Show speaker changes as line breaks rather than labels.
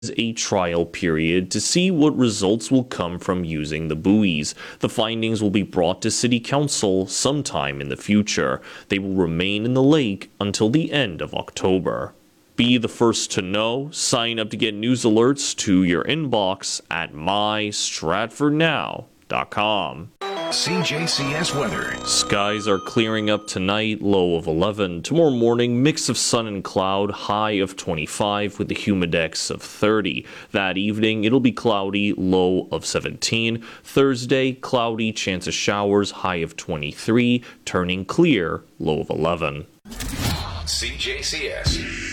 a trial period to see what results will come from using the buoys. The findings will be brought to City Council sometime in the future. They will remain in the lake until the end of October. Be the first to know. Sign up to get news alerts to your inbox at mystratfordnow.com.
CJCS weather.
Skies are clearing up tonight, low of 11. Tomorrow morning, mix of sun and cloud, high of 25 with the humidex of 30. That evening, it'll be cloudy, low of 17. Thursday, cloudy, chance of showers, high of 23. Turning clear, low of 11.
CJCS.